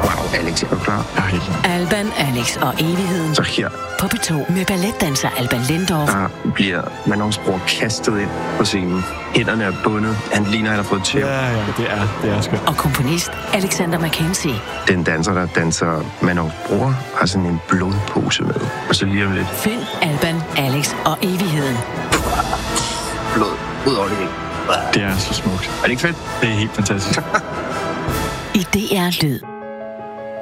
Wow, Alex, er du klar? Jeg er helt klar. Alban, Alex og evigheden. Så her. På P2 med balletdanser Alban Lindorff. Der bliver Manons bror kastet ind på scenen. Hænderne er bundet. Han ligner, han har fået tæv. Ja, det er skønt. Og komponist Alexander Mackenzie. Den danser, der danser Manons bror, har sådan en blodpose med. Og så lige om lidt. Find Alban, Alex og evigheden. Blod ud over det hele. Det er så smukt. Er det ikke fedt? Det er helt fantastisk. I DR Lyd.